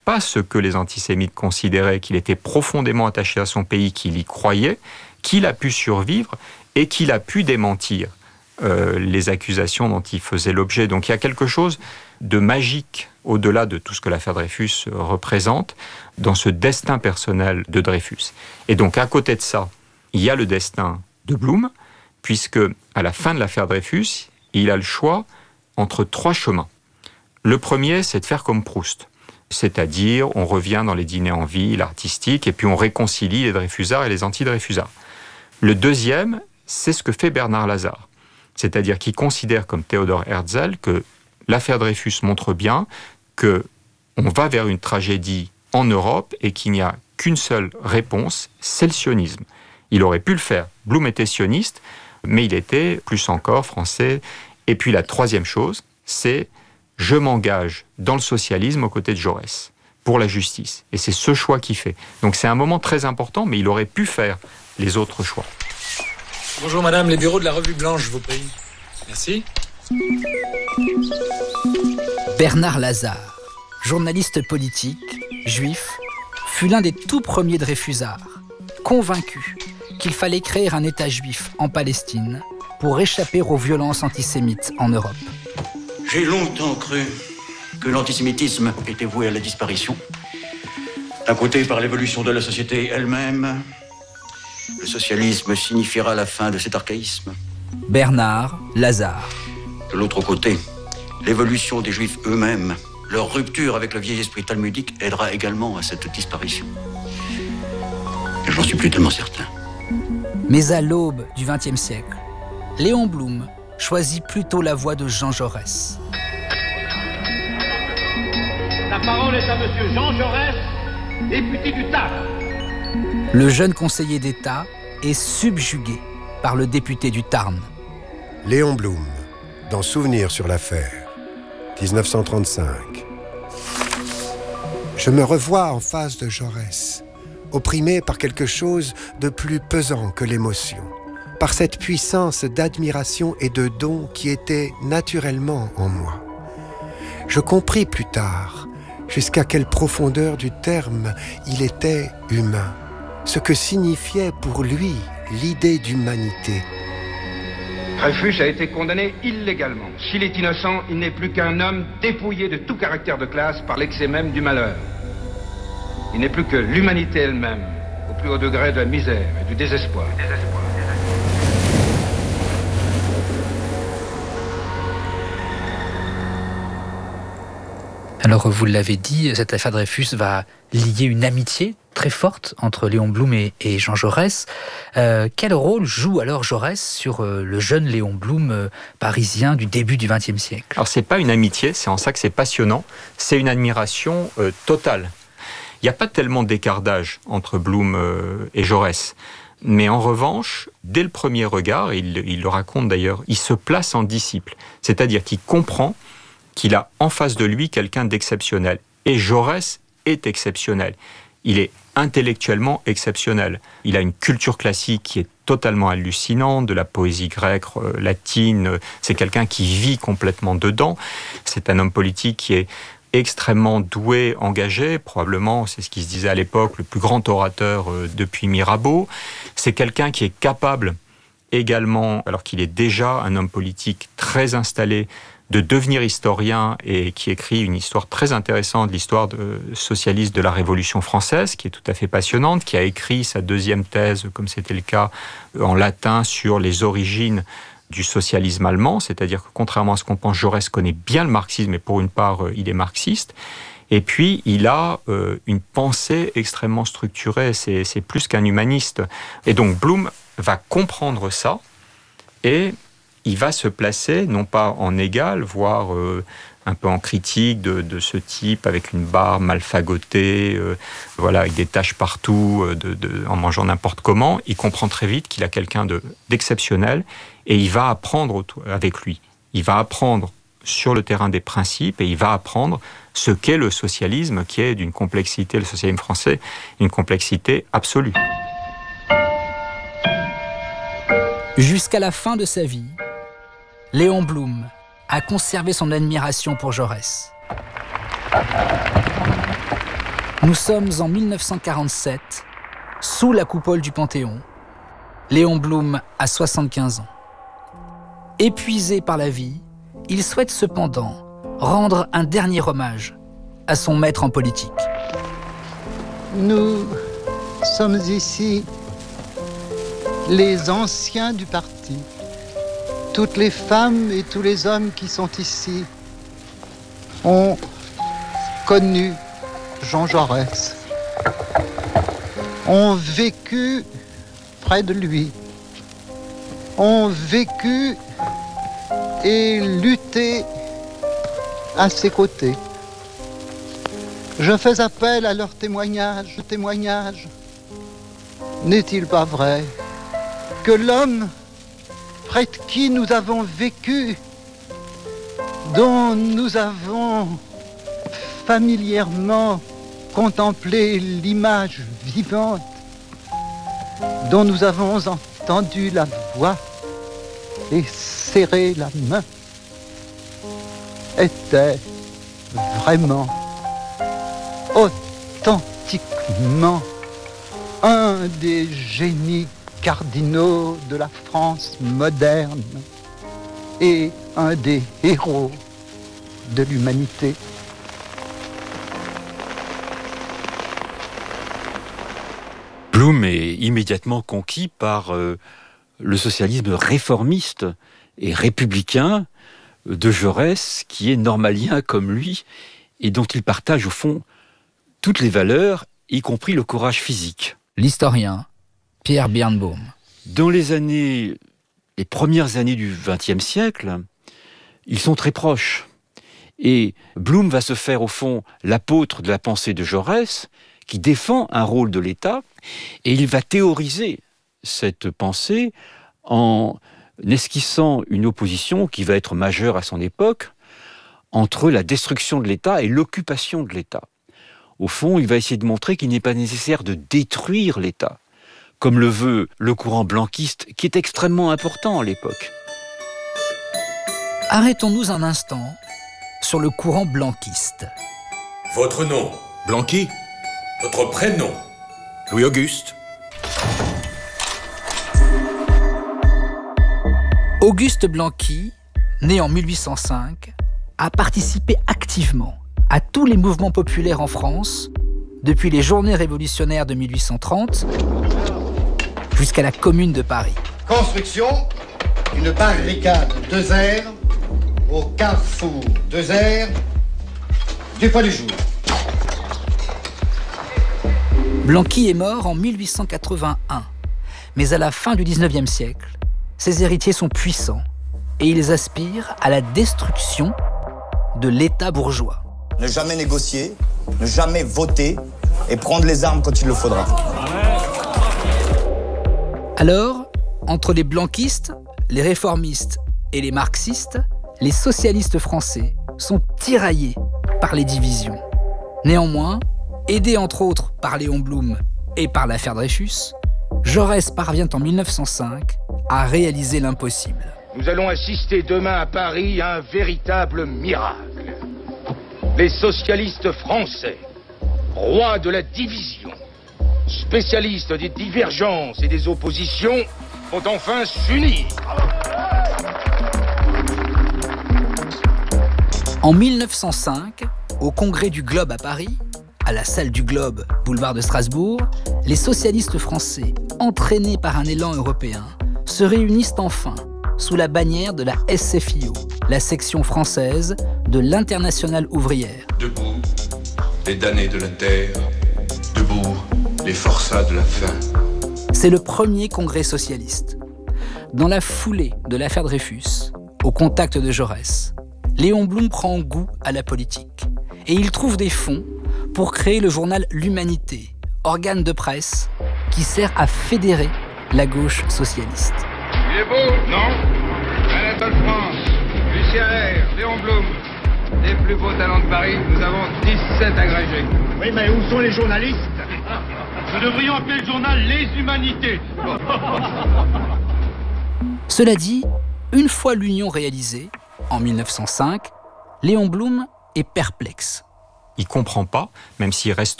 pas ce que les antisémites considéraient, qu'il était profondément attaché à son pays, qu'il y croyait, qu'il a pu survivre et qu'il a pu démentir les accusations dont il faisait l'objet. Donc il y a quelque chose de magique, au-delà de tout ce que l'affaire Dreyfus représente, dans ce destin personnel de Dreyfus. Et donc à côté de ça, il y a le destin de Blum, puisque à la fin de l'affaire Dreyfus, il a le choix entre 3 chemins. Le premier, c'est de faire comme Proust. C'est-à-dire, on revient dans les dîners en ville, artistiques, et puis on réconcilie les Dreyfusards et les anti-Dreyfusards. Le deuxième, c'est ce que fait Bernard Lazare. C'est-à-dire qu'il considère, comme Theodor Herzl, que l'affaire Dreyfus montre bien qu'on va vers une tragédie en Europe et qu'il n'y a qu'une seule réponse, c'est le sionisme. Il aurait pu le faire. Blum était sioniste, mais il était, plus encore, français. Et puis la troisième chose, c'est je m'engage dans le socialisme aux côtés de Jaurès, pour la justice. Et c'est ce choix qu'il fait. Donc c'est un moment très important, mais il aurait pu faire les autres choix. Bonjour madame, les bureaux de la Revue Blanche, je vous prie. Merci. Bernard Lazare, journaliste politique, juif, fut l'un des tout premiers Dreyfusards, convaincu qu'il fallait créer un État juif en Palestine pour échapper aux violences antisémites en Europe. J'ai longtemps cru que l'antisémitisme était voué à la disparition. D'un côté, par l'évolution de la société elle-même, le socialisme signifiera la fin de cet archaïsme. Bernard Lazare. De l'autre côté, l'évolution des Juifs eux-mêmes, leur rupture avec le vieil esprit talmudique aidera également à cette disparition. Et j'en suis plus tellement certain. Mais à l'aube du XXe siècle, Léon Blum choisit plutôt la voie de Jean Jaurès. La parole est à monsieur Jean Jaurès, député du Tarn. Le jeune conseiller d'État est subjugué par le député du Tarn. Léon Blum, dans Souvenirs sur l'affaire, 1935. Je me revois en face de Jaurès, opprimé par quelque chose de plus pesant que l'émotion, par cette puissance d'admiration et de don qui était naturellement en moi. Je compris plus tard jusqu'à quelle profondeur du terme il était humain, ce que signifiait pour lui l'idée d'humanité. Dreyfus a été condamné illégalement. S'il est innocent, il n'est plus qu'un homme dépouillé de tout caractère de classe par l'excès même du malheur. Il n'est plus que l'humanité elle-même, au plus haut degré de la misère et du désespoir. Alors, vous l'avez dit, cette affaire Dreyfus va lier une amitié très forte entre Léon Blum et Jean Jaurès. Quel rôle joue alors Jaurès sur le jeune Léon Blum parisien du début du XXe siècle ? Alors, c'est pas une amitié, c'est en ça que c'est passionnant, c'est une admiration totale. Il n'y a pas tellement d'écart d'âge entre Blum et Jaurès. Mais en revanche, dès le premier regard, il le raconte d'ailleurs, il se place en disciple. C'est-à-dire qu'il comprend qu'il a en face de lui quelqu'un d'exceptionnel. Et Jaurès est exceptionnel. Il est intellectuellement exceptionnel. Il a une culture classique qui est totalement hallucinante, de la poésie grecque, latine. C'est quelqu'un qui vit complètement dedans. C'est un homme politique qui est extrêmement doué, engagé, probablement, c'est ce qui se disait à l'époque, le plus grand orateur depuis Mirabeau. C'est quelqu'un qui est capable également, alors qu'il est déjà un homme politique très installé, de devenir historien et qui écrit une histoire très intéressante, l'histoire socialiste de la Révolution française, qui est tout à fait passionnante, qui a écrit sa deuxième thèse, comme c'était le cas en latin, sur les origines du socialisme allemand, c'est-à-dire que contrairement à ce qu'on pense, Jaurès connaît bien le marxisme et pour une part, il est marxiste. Et puis, il a une pensée extrêmement structurée, c'est plus qu'un humaniste. Et donc, Blum va comprendre ça et il va se placer, non pas en égal, voire un peu en critique de ce type, avec une barbe mal fagotée, voilà, avec des taches partout, en mangeant n'importe comment. Il comprend très vite qu'il a quelqu'un d'exceptionnel et il va apprendre avec lui. Il va apprendre sur le terrain des principes et il va apprendre ce qu'est le socialisme, qui est d'une complexité, le socialisme français, une complexité absolue. Jusqu'à la fin de sa vie, Léon Blum a conservé son admiration pour Jaurès. Nous sommes en 1947, sous la coupole du Panthéon. Léon Blum a 75 ans. Épuisé par la vie, il souhaite cependant rendre un dernier hommage à son maître en politique. Nous sommes ici les anciens du parti. Toutes les femmes et tous les hommes qui sont ici ont connu Jean Jaurès, ont vécu près de lui, ont vécu et lutté à ses côtés. Je fais appel à leur témoignage. N'est-il pas vrai que l'homme près de qui nous avons vécu, dont nous avons familièrement contemplé l'image vivante, dont nous avons entendu la voix et serré la main, était vraiment, authentiquement un des génies cardinaux de la France moderne et un des héros de l'humanité. Blum est immédiatement conquis par le socialisme réformiste et républicain de Jaurès, qui est normalien comme lui, et dont il partage au fond toutes les valeurs, y compris le courage physique. L'historien Pierre Birnbaum. Dans les premières années du XXe siècle, ils sont très proches. Et Blum va se faire au fond l'apôtre de la pensée de Jaurès, qui défend un rôle de l'État, et il va théoriser cette pensée en esquissant une opposition qui va être majeure à son époque entre la destruction de l'État et l'occupation de l'État. Au fond, il va essayer de montrer qu'il n'est pas nécessaire de détruire l'État, comme le veut le courant blanquiste, qui est extrêmement important à l'époque. Arrêtons-nous un instant sur le courant blanquiste. Votre nom? Blanqui. Votre prénom? Louis-Auguste. Auguste Blanqui, né en 1805, a participé activement à tous les mouvements populaires en France, depuis les journées révolutionnaires de 1830 jusqu'à la Commune de Paris. Construction d'une barricade 2R au carrefour 2R du Point du Jour. Blanqui est mort en 1881, mais à la fin du 19e siècle, ses héritiers sont puissants et ils aspirent à la destruction de l'État bourgeois. Ne jamais négocier, ne jamais voter et prendre les armes quand il le faudra. Alors, entre les blanquistes, les réformistes et les marxistes, les socialistes français sont tiraillés par les divisions. Néanmoins, aidé entre autres par Léon Blum et par l'affaire Dreyfus, Jaurès parvient en 1905 à réaliser l'impossible. Nous allons assister demain à Paris à un véritable miracle. Les socialistes français, rois de la division, spécialistes des divergences et des oppositions, vont enfin s'unir. En 1905, au Congrès du Globe à Paris, à la salle du Globe, boulevard de Strasbourg, les socialistes français, entraînés par un élan européen, se réunissent enfin sous la bannière de la SFIO, la section française de l'Internationale ouvrière. Debout, les damnés de la terre. Debout, les forçats de la faim. C'est le premier congrès socialiste. Dans la foulée de l'affaire Dreyfus, au contact de Jaurès, Léon Blum prend goût à la politique et il trouve des fonds pour créer le journal L'Humanité, organe de presse qui sert à fédérer la gauche socialiste. Il est beau, non? Anatole France, Lucien R, Léon Blum, les plus beaux talents de Paris, nous avons 17 agrégés. Oui, mais où sont les journalistes? Nous devrions appeler le journal Les Humanités. Cela dit, une fois l'union réalisée, en 1905, Léon Blum est perplexe. Il ne comprend pas, même s'il reste